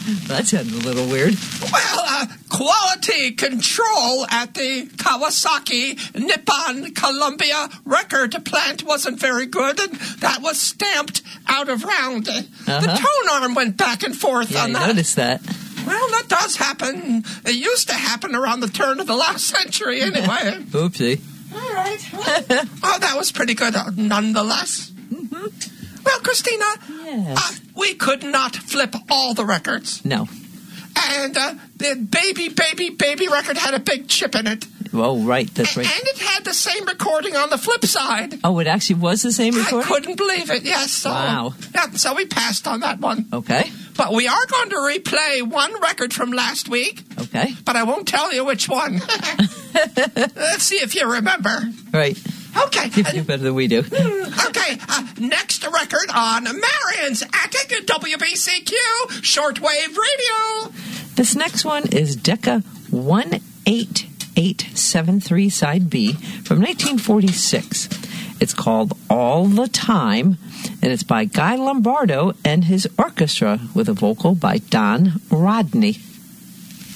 That sounded a little weird. Well, quality control at the Kawasaki Nippon Columbia record plant wasn't very good, and that was stamped out of round. The tone arm went back and forth on that. I noticed that. Well, that does happen. It used to happen around the turn of the last century anyway. Oopsie. All right. Oh, that was pretty good nonetheless. Mm-hmm. Well, Christina, yes. We could not flip all the records. No. And the baby record had a big chip in it. Oh, right, that's right. And it had the same recording on the flip side. Oh, it actually was the same recording? I couldn't believe it, yes. So, wow. Yeah, so we passed on that one. Okay. But we are going to replay one record from last week. Okay. But I won't tell you which one. Let's see if you remember. Right. Okay. You do better than we do. Okay. Next record on Marion's Attic at WBCQ Shortwave Radio. This next one is Decca 18873 Side B from 1946. It's called All the Time, and it's by Guy Lombardo and his orchestra with a vocal by Don Rodney.